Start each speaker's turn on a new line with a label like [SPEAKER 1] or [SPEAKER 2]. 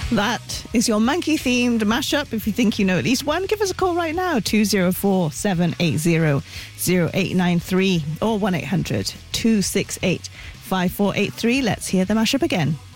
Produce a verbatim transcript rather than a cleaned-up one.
[SPEAKER 1] That is your monkey-themed mashup. If you think you know at least one, give us a call right now, two oh four, seven eight zero, zero eight nine three or one eight hundred, two six eight, five four eight three. Let's hear the mashup again.